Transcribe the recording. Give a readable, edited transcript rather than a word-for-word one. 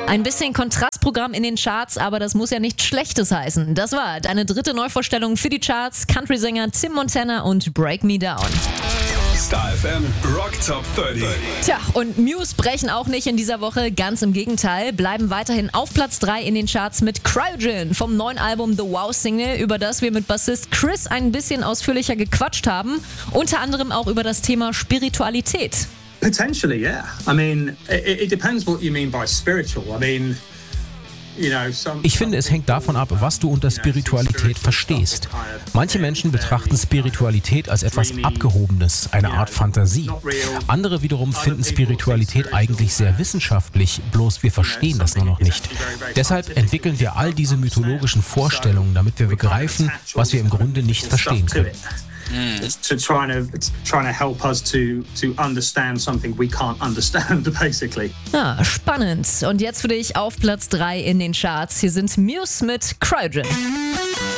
Ein bisschen Kontrastprogramm in den Charts, aber das muss ja nichts Schlechtes heißen. Das war deine dritte Neuvorstellung für die Charts. Country-Sänger Tim Montana und Break Me Down. Star FM Rock Top 30. Tja, und Muse brechen auch nicht in dieser Woche, ganz im Gegenteil, bleiben weiterhin auf Platz 3 in den Charts mit Cryogen vom neuen Album The Wow Single, über das wir mit Bassist Chris ein bisschen ausführlicher gequatscht haben, unter anderem auch über das Thema Spiritualität. Potentially, yeah. I mean, it depends what you mean by spiritual. I mean, Ich finde, es hängt davon ab, was du unter Spiritualität verstehst. Manche Menschen betrachten Spiritualität als etwas Abgehobenes, eine Art Fantasie. Andere wiederum finden Spiritualität eigentlich sehr wissenschaftlich, bloß wir verstehen das nur noch nicht. Deshalb entwickeln wir all diese mythologischen Vorstellungen, damit wir begreifen, was wir im Grunde nicht verstehen können. It's trying to help us to understand something we can't understand, basically. Ja, spannend. Und jetzt für dich auf Platz 3 in den Charts. Hier sind Muse mit Cryogen.